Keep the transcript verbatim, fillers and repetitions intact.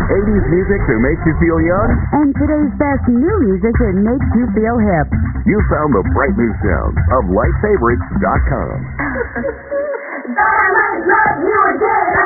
eighties music that makes you feel young? And today's best new music that makes you feel hip. You found the bright new sounds of light favorites dot com. God, I love you again.